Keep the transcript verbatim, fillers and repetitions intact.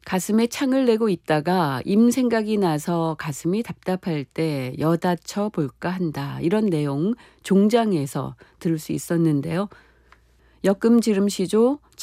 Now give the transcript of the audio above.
가슴에 창을 내고 있다가 임 생각이 나서 가슴이 답답할 때 여다쳐 볼까 한다. 이런 내용 종장에서 들을 수 있었는데요. 역금지름시조